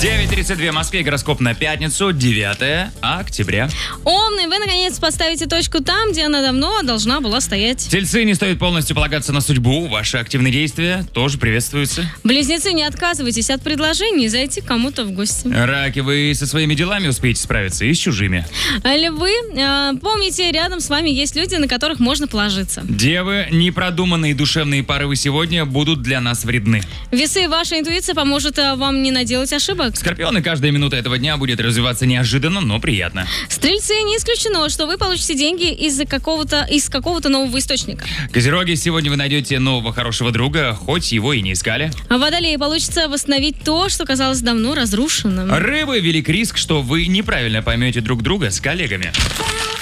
9:32 в Москве, гороскоп на пятницу, 9 октября. Умный, вы наконец поставите точку там, где она давно должна была стоять. Тельцы, не стоит полностью полагаться на судьбу, ваши активные действия тоже приветствуются. Близнецы, не отказывайтесь от предложений зайти к кому-то в гости. Раки, вы со своими делами успеете справиться и с чужими. Львы, помните, рядом с вами есть люди, на которых можно положиться. Девы, непродуманные душевные порывы сегодня будут для нас вредны. Весы, ваша интуиция поможет вам не наделать ошибок. Скорпионы, каждая минута этого дня будет развиваться неожиданно, но приятно. Стрельцы, не исключено, что вы получите деньги из какого-то нового источника. Козероги, сегодня вы найдете нового хорошего друга, хоть его и не искали. А Водолеи, получится восстановить то, что казалось давно разрушенным. Рыбы, велик риск, что вы неправильно поймете друг друга с коллегами.